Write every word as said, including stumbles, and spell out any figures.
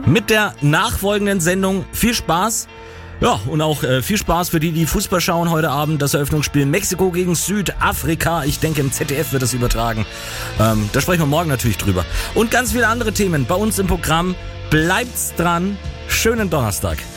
mit der nachfolgenden Sendung. Viel Spaß. Ja, und auch äh, viel Spaß für die, die Fußball schauen heute Abend. Das Eröffnungsspiel Mexiko gegen Südafrika. Ich denke, im Z D F wird das übertragen. Ähm, da sprechen wir morgen natürlich drüber. Und ganz viele andere Themen bei uns im Programm. Bleibt's dran. Schönen Donnerstag.